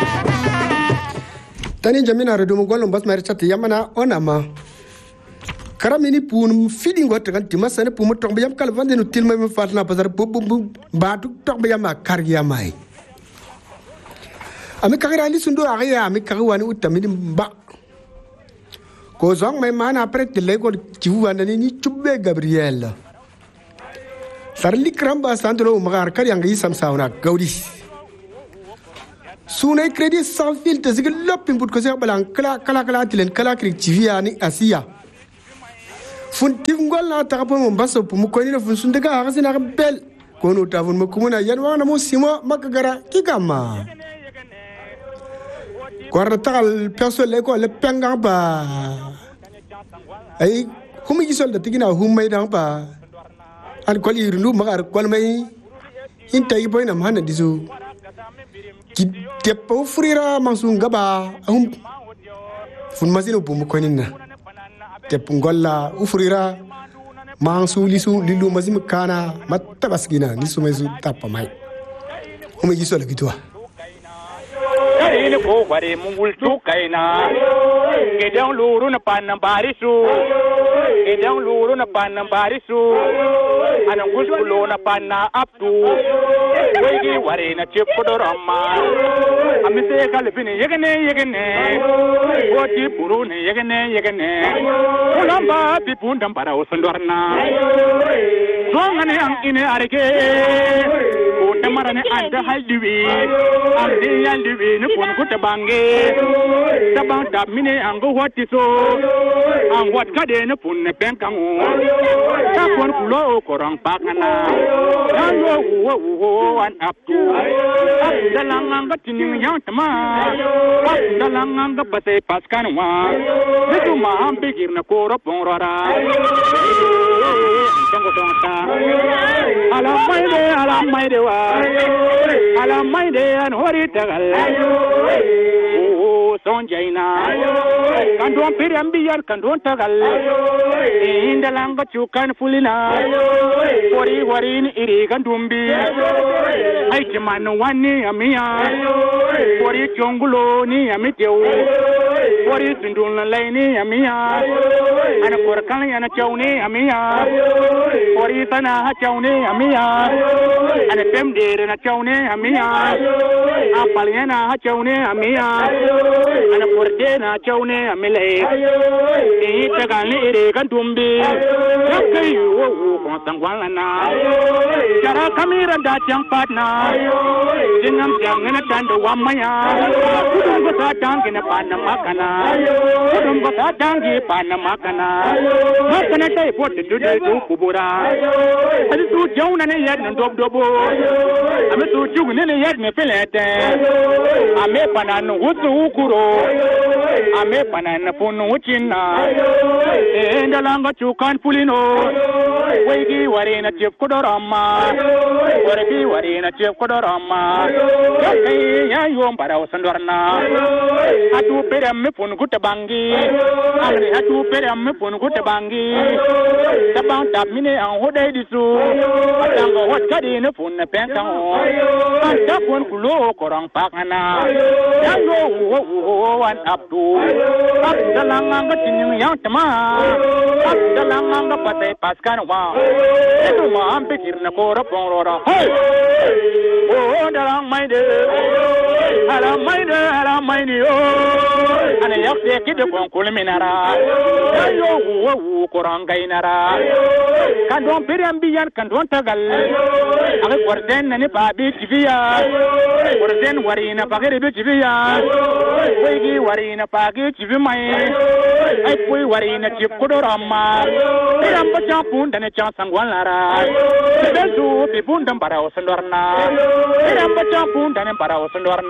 Tani jamina redu mugolom bas mari chati yamana onama. Karamini pun feeding what kan timasane pumu tok bayam kalvande no tilma me fatna bazar bum batu tok bayama karya mai. Ami kagira ali sundo agya ami kagwani utamini ba. Ko zong mai mana apret de lego chiwana ni chubbe Gabriel. Sarli kramba sandro magar karyang isam sauna gaudi. Sunai kredit sans filtre zig lopin but ko se balang kala tilen kala krik chivia ni asia. Fun tingol na takapo mo baso pumu ko ni fun sundaga akasina bel kono tavun mo kumuna yanwa na mo simo makagara kigama. Kwartal perso le ko le penga ba. Ay humi gisol da tigina humay dang ba. An ko li rundu magar ko may intay boy na mahana disu. Kepo frira mangsung gaba fun masino pumu konina kepungolla ufrira mangsu lilu mazim kana matabasgina lisu mezu tapa mai umi gisola gitwa ini ko bare mungul tukaina gedang luru na panam barisu gedang luru na panam barisu anang guskulo na panna aptu wegi ware na chepodorama amise kalbini yegene oti burune yegene ulamba bipundam para usundorna zongane ang ine arike utamarane anda haldiwi amdi yaldiwi ni punkuta bange tabang mine ango watiso ang wat kade ni punne penkangu takon kulo korang pakana yango wo an aptu dalangang tining yang tama dalangang pate paskanwa nitu ma ambigir na koro pongrara tongo tonga ala maide an hori tagal sonjaina kandon pirambiar kandon tagal indalanga chukan fulina warin iri kandumbi ai kimanu wani amia wari chongulo ni amiteu wari sindun laini amia ana korkan yana chauni amia wari sana chauni amia ana pemdere na chauni amia apaliana chauni amia ana porte na chauni amile ita gani ire kandumbi yakai wo konsangwala na cara kamera da chang patna dingam jangena tanda wamaya kudum basa tangina panna makana kudum basa tangi panna makana makana tai pot du kubura adu tu jauna ne yad ndob dobo ame tu chugune ne yad ne pelete ame pananu wutu ukuro ame panana punu uchina endalanga chukan pulino wegi warena chep kodorama waregi warena chep kodorama kai ya yom para usandorna atu peram me pun gutabangi amri atu peram me pun gutabangi tabang tap mine an hodai disu atanga hot kadi ne pun ne penkan anta pun kulo korang pakana yango wan abdu abdalanga tining yang tama abdalanga pate paskan wa itu ma ambikir na koro pongrora hey oh dalang maide ala maide yo ana yakte kide kon kulminara yo wo koranga inara kandon pirambiyan kandon tagal ave korden ne babi tivia korden warina pagere be tivia wegi warina pagi tivimai ai pui warina chip kodorama piramba champunda ne chansangwalara bezu bibundam para osandorna piramba champunda ne para osandorna